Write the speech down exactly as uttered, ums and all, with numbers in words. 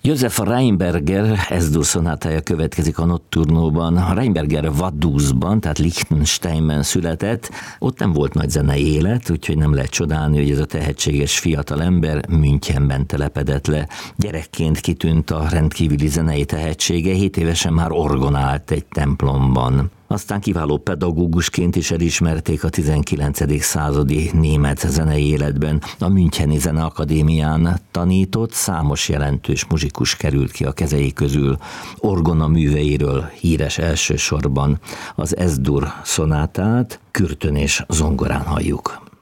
Josef Rheinberger Es-dur szonátája következik a Nocturnóban. Rheinberger Vaduzban, tehát Liechtensteinben született. Ott nem volt nagy zenei élet, úgyhogy nem lehet csodálni, hogy ez a tehetséges fiatal ember Münchenben telepedett le. Gyerekként kitűnt a rendkívüli zenei tehetsége, hét évesen már orgonált egy templomban. Aztán kiváló pedagógusként is elismerték a tizenkilencedik századi német zenei életben. A Müncheni Zeneakadémián tanított, számos jelentős muzsikus került ki a kezei közül. Orgona műveiről híres elsősorban az Es-dur szonátát, kürtön és zongorán halljuk.